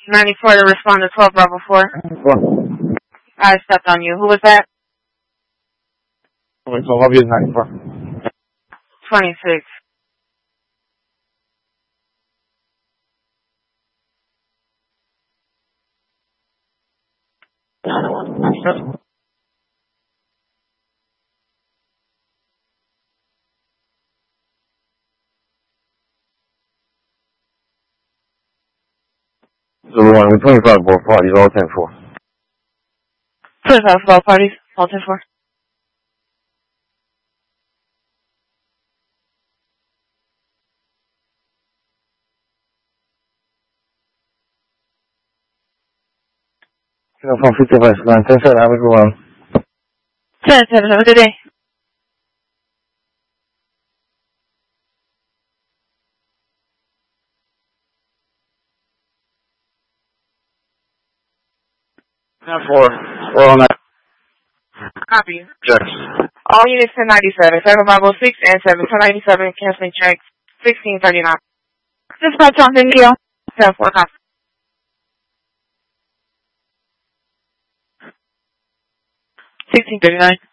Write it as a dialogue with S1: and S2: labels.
S1: 94 to respond to 12 Bravo 4.
S2: Well,
S1: I stepped on you. Who was that?
S2: so love you 94.
S1: 26.
S2: Zulu 1, 25 board parties, all 10-4.
S1: 25 ball parties. All 10 4.
S2: From 55, 9, 10, 7, have a good one.
S1: 10 7. Have a good day.
S2: We're all night.
S1: Copy.
S2: Checks.
S1: All units 1097. 7 Bravo 6 and 7 1097. Canceling checks. 1639. Dispatch on Indio. 10 4. Copy. 1639.